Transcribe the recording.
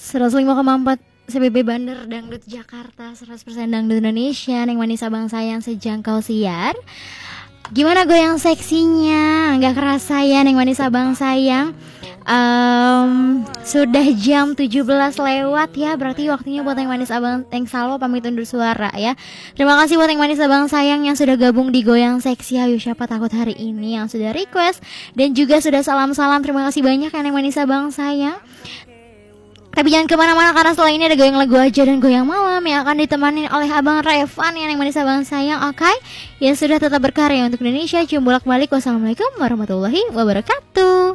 105,4 CBB Bandar Dangdut Jakarta, 100% Dangdut Indonesia, Neng Manis Abang Sayang sejangkau siar. Gimana goyang seksinya? Nggak kerasa ya Neng Manis Abang Sayang. Sudah jam 17 lewat ya. Berarti waktunya buat Neng Manis Abang Neng Salwa pamit undur suara ya. Terima kasih buat Neng Manis Abang Sayang yang sudah gabung di Goyang Seksi Ayo Siapa Takut hari ini, yang sudah request dan juga sudah salam-salam. Terima kasih banyak ya Neng Manis Abang Sayang. Tapi jangan kemana-mana karena setelah ini ada goyang lagu aja dan goyang malam yang akan ditemani oleh Abang Revan yang manis Abang Sayang. Oke, yang sudah tetap berkarya untuk Indonesia. Cium bolak-balik. Wassalamualaikum warahmatullahi wabarakatuh.